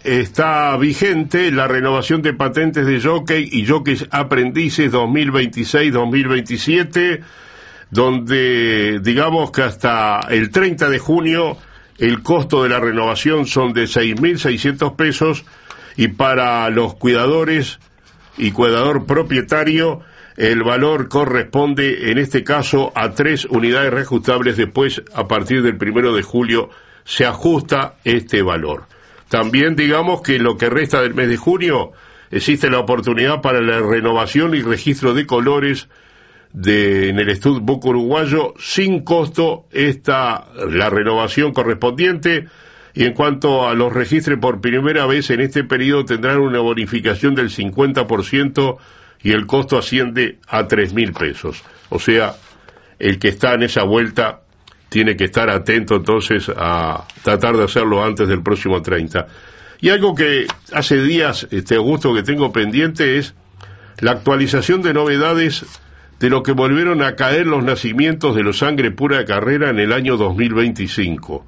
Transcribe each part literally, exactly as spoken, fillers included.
está vigente la renovación de patentes de jockey y jockeys aprendices dos mil veintiséis dos mil veintisiete, donde digamos que hasta el treinta de junio el costo de la renovación son de seis mil seiscientos pesos, y para los cuidadores y cuidador propietario el valor corresponde en este caso a tres unidades reajustables. Después, a partir del primero de julio, se ajusta este valor. También digamos que en lo que resta del mes de junio existe la oportunidad para la renovación y registro de colores de, en el Studbook uruguayo, sin costo esta la renovación correspondiente, y en cuanto a los registres por primera vez en este periodo tendrán una bonificación del cincuenta por ciento y el costo asciende a tres mil pesos. O sea, el que está en esa vuelta tiene que estar atento entonces a tratar de hacerlo antes del próximo treinta. Y algo que hace días, este Augusto, que tengo pendiente es la actualización de novedades de lo que volvieron a caer los nacimientos de los sangre pura de carrera en el año dos mil veinticinco.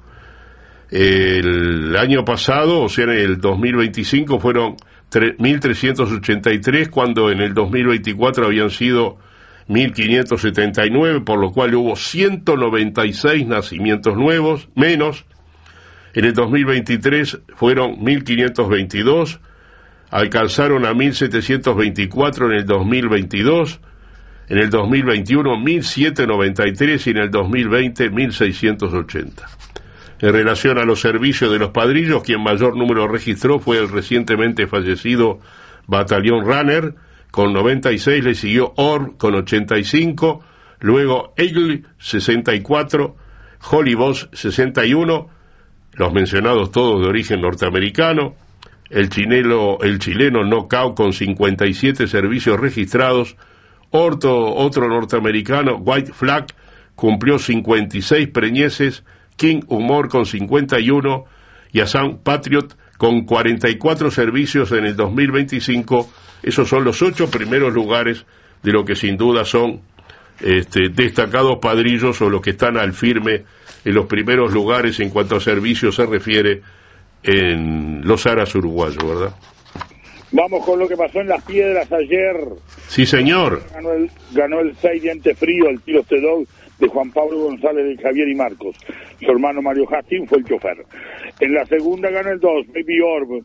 El año pasado, o sea, en el dos mil veinticinco, fueron mil trescientos ochenta y tres, cuando en el dos mil veinticuatro habían sido mil quinientos setenta y nueve, por lo cual hubo ciento noventa y seis nacimientos nuevos, menos. En el dos mil veintitrés fueron mil quinientos veintidós, alcanzaron a mil setecientos veinticuatro en el dos mil veintidós, en el dos mil veintiuno mil setecientos noventa y tres y en el dos mil veinte mil seiscientos ochenta. En relación a los servicios de los padrillos, quien mayor número registró fue el recientemente fallecido Batallón Runner, con noventa y seis, le siguió Orb con ochenta y cinco, luego Eagle sesenta y cuatro, Holy Boss sesenta y uno, los mencionados todos de origen norteamericano, el chileno, el chileno Knockout con cincuenta y siete servicios registrados, otro, otro norteamericano, White Flag, cumplió cincuenta y seis preñeces, King Humor con cincuenta y uno y Assam Patriot con cuarenta y cuatro servicios en el dos mil veinticinco. Esos son los ocho primeros lugares de lo que sin duda son este, destacados padrillos, o los que están al firme en los primeros lugares en cuanto a servicios se refiere en los aras uruguayos, ¿verdad? Vamos con lo que pasó en Las Piedras ayer. Sí, señor. Ganó el, ganó el seis Diente Frío, el tiro T-Dog de Juan Pablo González, de Javier y Marcos. Su hermano Mario Jastín fue el chofer. En la segunda ganó el dos, Baby Orb.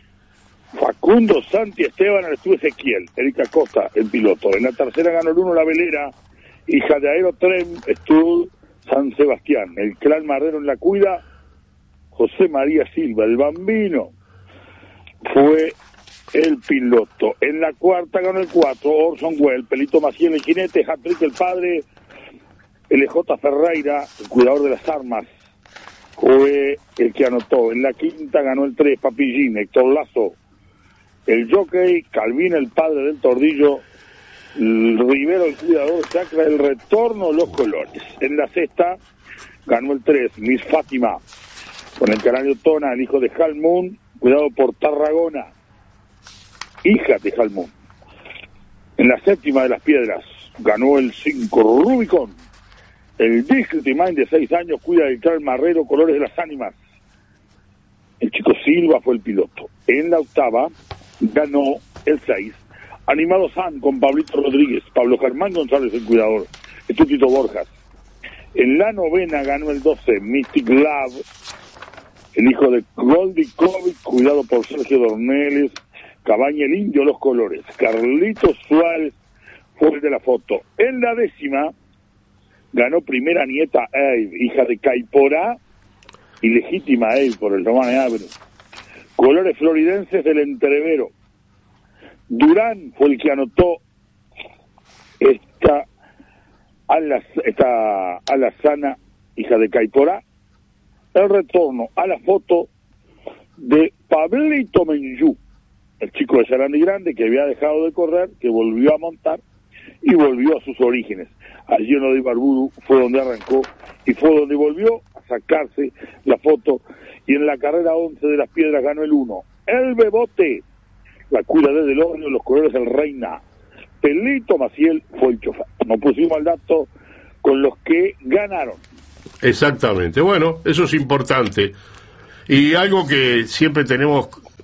Facundo Santi Esteban, Arturo Ezequiel. Erika Costa, el piloto. En la tercera ganó el uno, La Velera. Hija de Aero Tren, Stud San Sebastián. El clan Marrero en la cuida, José María Silva. El Bambino fue el piloto. En la cuarta ganó el cuatro, Orson Well. Pelito Maciel, el jinete. Hat-trick, el padre. L J Ferreira, el cuidador de las armas, fue el que anotó. En la quinta ganó el tres, Papillín, Héctor Lazo. El jockey, Calvin, el padre del tordillo, Rivero, el cuidador, Chacra, el retorno, los colores. En la sexta ganó el tres, Miss Fátima, con el canario Tona, el hijo de Halmoon, cuidado por Tarragona, hija de Halmoon. En la séptima de Las Piedras ganó el cinco, Rubicon. El District Mind de seis años cuida del clan Marrero, Colores de las Ánimas. El chico Silva fue el piloto. En la octava ganó el seis, Animado San, con Pablito Rodríguez, Pablo Germán González, el cuidador, el Tutito Borjas. En la novena ganó el doce, Mystic Love, el hijo de Goldie Kovic, cuidado por Sergio Dorneles, Cabaña el Indio, los colores. Carlitos Suárez fue el de la foto. En la décima ganó primera nieta Eve, hija de Caiporá, y legítima Eve por el Román Abre. Colores floridenses del Entrevero. Durán fue el que anotó esta ala, esta alazana, hija de Caiporá. El retorno a la foto de Pablito Menjú, el chico de Sarandí Grande, que había dejado de correr, que volvió a montar y volvió a sus orígenes. Allí en de Ibarburu fue donde arrancó y fue donde volvió a sacarse la foto. Y en la carrera once de Las Piedras ganó el uno, el Bebote, la cuida desde el horno, los colores del Reina. Pelito Maciel fue el chofer. Nos pusimos al dato con los que ganaron. Exactamente. Bueno, eso es importante. Y algo que siempre tenemos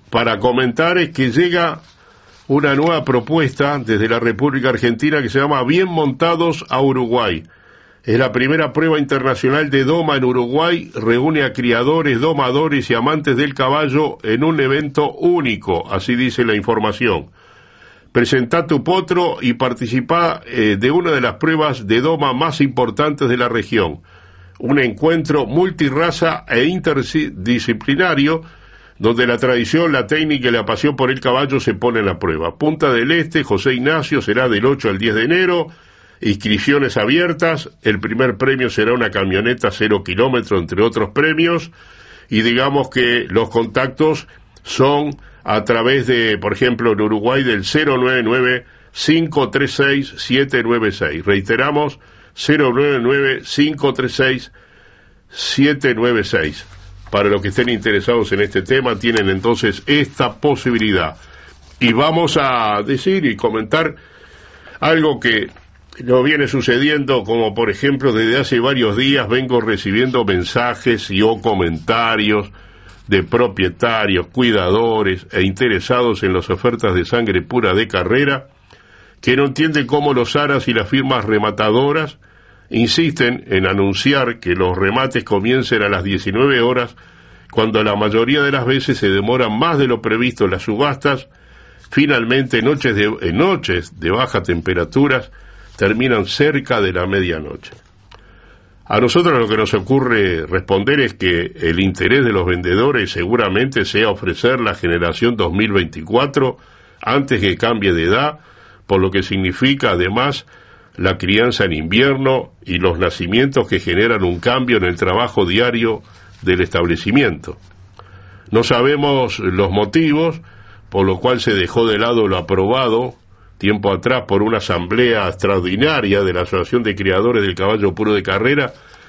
para comentar es que llega una nueva propuesta desde la República Argentina que se llama Bien Montados a Uruguay. Es la primera prueba internacional de doma en Uruguay, reúne a criadores, domadores y amantes del caballo en un evento único, así dice la información. Presentá tu potro y participá eh, de una de las pruebas de doma más importantes de la región. Un encuentro multirraza e interdisciplinario donde la tradición, la técnica y la pasión por el caballo se ponen a prueba. Punta del Este, José Ignacio, será del ocho al diez de enero, inscripciones abiertas, el primer premio será una camioneta cero kilómetros, entre otros premios, y digamos que los contactos son a través de, por ejemplo, en Uruguay, del cero nueve nueve, cinco tres seis, siete nueve seis. Reiteramos, cero nueve nueve, cinco tres seis, siete nueve seis. Para los que estén interesados en este tema, tienen entonces esta posibilidad. Y vamos a decir y comentar algo que nos viene sucediendo, como por ejemplo, desde hace varios días vengo recibiendo mensajes y o comentarios de propietarios, cuidadores e interesados en las ofertas de sangre pura de carrera, que no entienden cómo los aras y las firmas rematadoras insisten en anunciar que los remates comiencen a las diecinueve horas, cuando la mayoría de las veces se demoran más de lo previsto en las subastas. Finalmente, noches de, en noches de bajas temperaturas, terminan cerca de la medianoche. A nosotros lo que nos ocurre responder es que el interés de los vendedores seguramente sea ofrecer la generación dos mil veinticuatro antes que cambie de edad, por lo que significa además la crianza en invierno y los nacimientos que generan un cambio en el trabajo diario del establecimiento. No sabemos los motivos, por lo cual se dejó de lado lo aprobado tiempo atrás por una asamblea extraordinaria de la Asociación de Criadores del Caballo Puro de Carrera,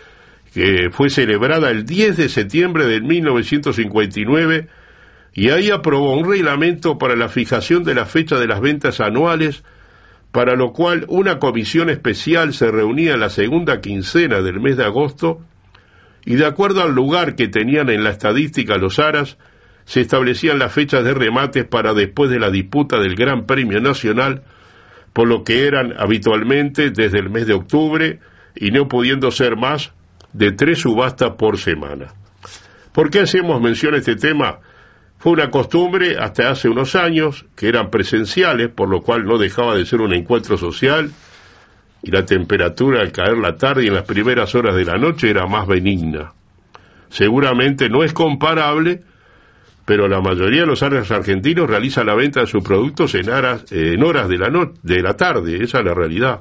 que fue celebrada el diez de septiembre de mil novecientos cincuenta y nueve, y ahí aprobó un reglamento para la fijación de la fecha de las ventas anuales, para lo cual una comisión especial se reunía en la segunda quincena del mes de agosto, y de acuerdo al lugar que tenían en la estadística los aras, se establecían las fechas de remates para después de la disputa del Gran Premio Nacional, por lo que eran habitualmente desde el mes de octubre, y no pudiendo ser más de tres subastas por semana. ¿Por qué hacemos mención a este tema? Fue una costumbre hasta hace unos años, que eran presenciales, por lo cual no dejaba de ser un encuentro social, y la temperatura al caer la tarde y en las primeras horas de la noche era más benigna. Seguramente no es comparable, pero la mayoría de los aras argentinos realiza la venta de sus productos en, aras, eh, en horas de la, no, de la tarde, esa es la realidad.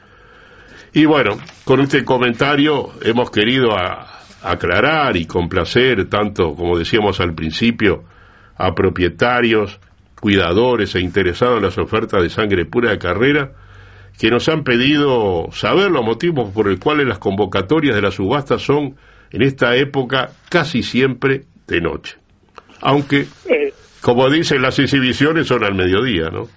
Y bueno, con este comentario hemos querido a, aclarar y complacer, tanto como decíamos al principio, a propietarios, cuidadores e interesados en las ofertas de sangre pura de carrera, que nos han pedido saber los motivos por los cuales las convocatorias de las subastas son, en esta época, casi siempre de noche. Aunque, como dicen, las exhibiciones son al mediodía, ¿no?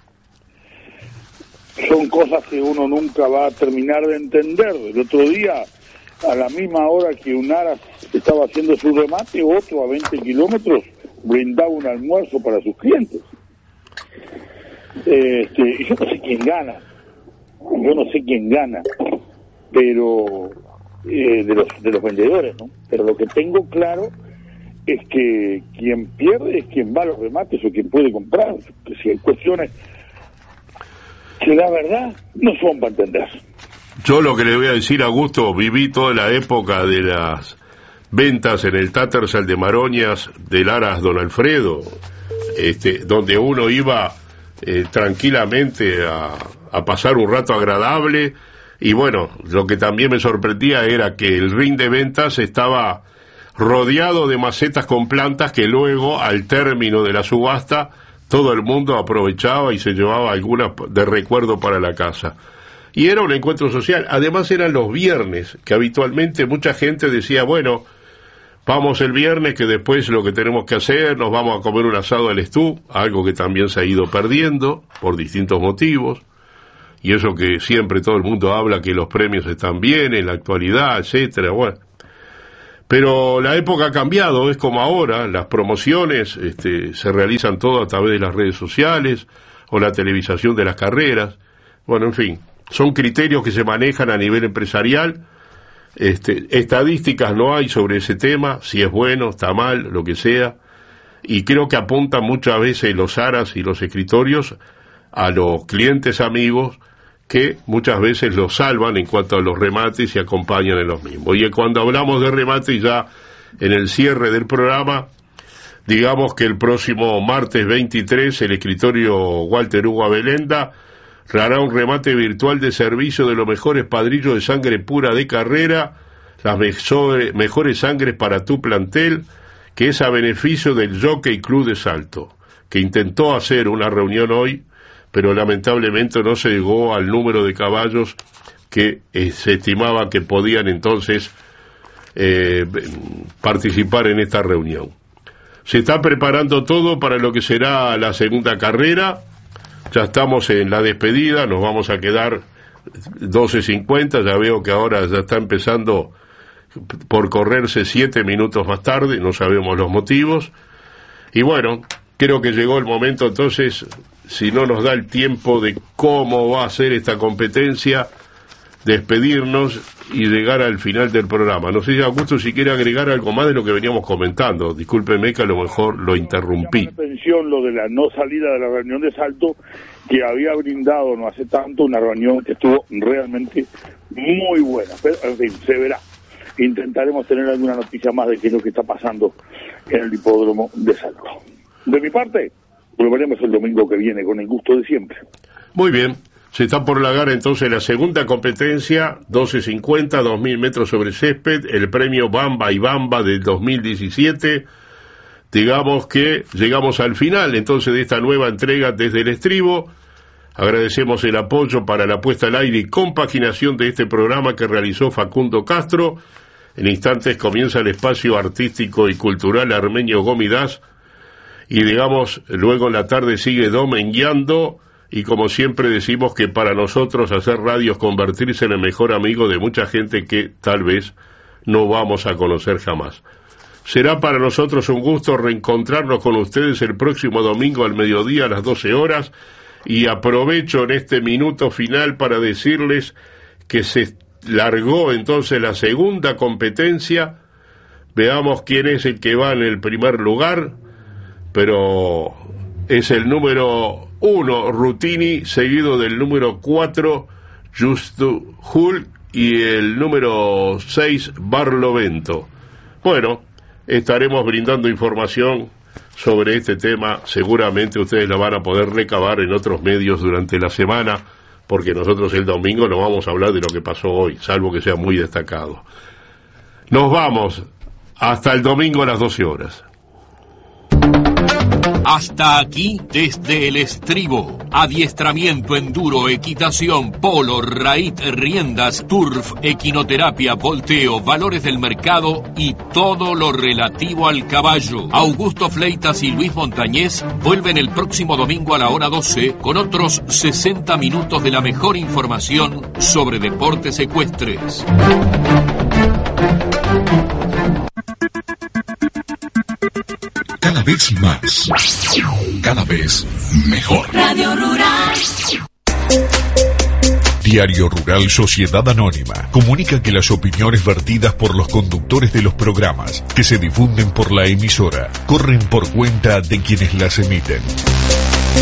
Son cosas que uno nunca va a terminar de entender. El otro día, a la misma hora que un aras estaba haciendo su remate, otro a veinte kilómetros brindaba un almuerzo para sus clientes. Este, y yo no sé quién gana, yo no sé quién gana, pero eh, de los de los vendedores, ¿no? Pero lo que tengo claro es que quien pierde es quien va a los remates o quien puede comprar, que si hay cuestiones que la verdad no son para entender. Yo lo que le voy a decir, Augusto, viví toda la época de las ventas en el Tattersall de Maroñas del Aras Don Alfredo, este, donde uno iba eh, tranquilamente a, a pasar un rato agradable, y bueno, lo que también me sorprendía era que el ring de ventas estaba rodeado de macetas con plantas que luego, al término de la subasta, todo el mundo aprovechaba y se llevaba algunas de recuerdo para la casa. Y era un encuentro social. Además eran los viernes, que habitualmente mucha gente decía, bueno, vamos el viernes, que después lo que tenemos que hacer, nos vamos a comer un asado al estú, algo que también se ha ido perdiendo por distintos motivos, y eso que siempre todo el mundo habla que los premios están bien en la actualidad, etcétera, bueno. Pero la época ha cambiado, es como ahora, las promociones este, se realizan todo a través de las redes sociales o la televisación de las carreras. Bueno, en fin, son criterios que se manejan a nivel empresarial. Este, estadísticas no hay sobre ese tema, si es bueno, está mal, lo que sea. Y creo que apuntan muchas veces los aras y los escritorios a los clientes amigos que muchas veces los salvan en cuanto a los remates y acompañan en los mismos. Y cuando hablamos de remate, ya en el cierre del programa, digamos que el próximo martes veintitrés el escritorio Walter Hugo Abelenda hará un remate virtual de servicio de los mejores padrillos de sangre pura de carrera, las mejores, mejores sangres para tu plantel, que es a beneficio del Jockey Club de Salto, que intentó hacer una reunión hoy, pero lamentablemente no se llegó al número de caballos que eh, se estimaba que podían entonces eh, participar en esta reunión. Se está preparando todo para lo que será la segunda carrera, ya estamos en la despedida, nos vamos a quedar doce cincuenta, ya veo que ahora ya está empezando por correrse siete minutos más tarde, no sabemos los motivos, y bueno, creo que llegó el momento entonces, si no nos da el tiempo de cómo va a ser esta competencia, despedirnos y llegar al final del programa. No sé si Augusto si quiere agregar algo más de lo que veníamos comentando. Discúlpeme que a lo mejor lo interrumpí. Me atención lo de la no salida de la reunión de Salto, que había brindado no hace tanto una reunión que estuvo realmente muy buena. Pero, en fin, se verá. Intentaremos tener alguna noticia más de qué es lo que está pasando en el hipódromo de Salto. De mi parte, volveremos el domingo que viene con el gusto de siempre. Muy bien, se está por largar entonces la segunda competencia, doce cincuenta, dos mil metros sobre césped, el premio Bamba y Bamba del dos mil diecisiete. Digamos que llegamos al final entonces de esta nueva entrega desde el estribo. Agradecemos el apoyo para la puesta al aire y compaginación de este programa que realizó Facundo Castro. En instantes comienza el espacio artístico y cultural Armenio Gómidas. Y digamos, luego en la tarde sigue Domengueando, y como siempre decimos que para nosotros hacer radio es convertirse en el mejor amigo de mucha gente que tal vez no vamos a conocer jamás. Será para nosotros un gusto reencontrarnos con ustedes el próximo domingo al mediodía a las doce horas, y aprovecho en este minuto final para decirles que se largó entonces la segunda competencia. Veamos quién es el que va en el primer lugar. Pero es el número uno, Rutini, seguido del número cuatro, Justo Hull, y el número seis, Barlovento. Bueno, estaremos brindando información sobre este tema, seguramente ustedes la van a poder recabar en otros medios durante la semana, porque nosotros el domingo no vamos a hablar de lo que pasó hoy, salvo que sea muy destacado. Nos vamos, hasta el domingo a las doce horas. Hasta aquí desde el estribo. Adiestramiento, enduro, equitación, polo, raíz, riendas, turf, equinoterapia, volteo, valores del mercado y todo lo relativo al caballo. Augusto Fleitas y Luis Montañez vuelven el próximo domingo a la hora doce con otros sesenta minutos de la mejor información sobre deportes ecuestres. Cada vez más, cada vez mejor. Radio Rural. Diario Rural Sociedad Anónima comunica que las opiniones vertidas por los conductores de los programas que se difunden por la emisora corren por cuenta de quienes las emiten.